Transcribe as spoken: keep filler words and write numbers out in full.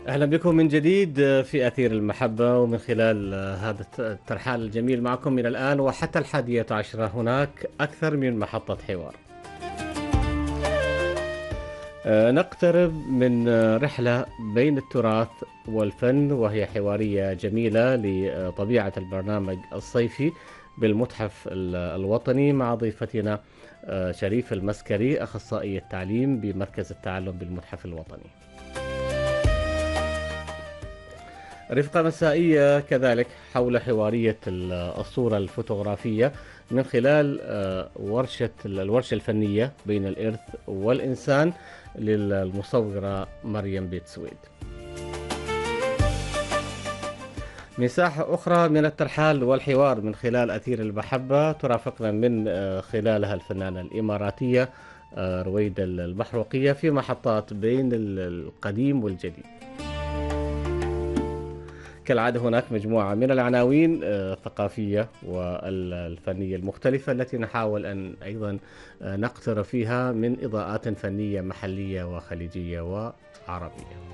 أهلا بكم من جديد في أثير المحبة، ومن خلال هذا الترحال الجميل معكم من الآن وحتى الحادية عشرة هناك أكثر من محطة حوار. آه، نقترب من آه، رحلة بين التراث والفن، وهي حوارية جميلة لطبيعة البرنامج الصيفي بالمتحف ال- الوطني مع ضيفتنا آه، شريف المسكري، أخصائي التعليم بمركز التعلم بالمتحف الوطني. رفقة مسائية كذلك حول حوارية ال- الصورة الفوتوغرافية من خلال آه، ورشة الورشة الفنية بين الإرث والإنسان للمصورة مريم بيت سويد. مساحة أخرى من الترحال والحوار من خلال أثير المحبة ترافقنا من آه، خلالها الفنانة الإماراتية آه، رويدة البحروقية في محطات بين ال- القديم والجديد. كالعادة هناك مجموعة من العناوين آه، الثقافية والفنية المختلفة التي نحاول أن أيضا آه، نقترف فيها من إضاءات فنية محلية وخليجية وعربية.